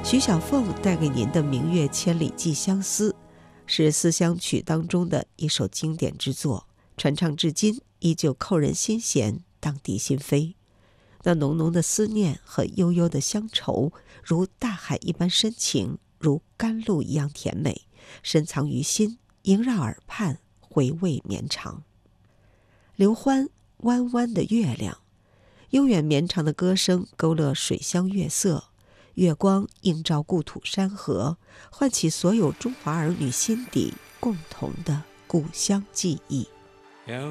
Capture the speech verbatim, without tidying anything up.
徐小凤带给您的《明月千里寄相思》是思乡曲当中的一首经典之作，传唱至今，依旧扣人心弦，荡涤心扉。那浓浓的思念和悠悠的乡愁，如大海一般深情，如甘露一样甜美，深藏于心，萦绕耳畔，回味绵长。刘欢弯弯的月亮，悠远绵长的歌声勾勒水乡月色，月光映照故土山河，唤起所有中华儿女心底共同的故乡记忆。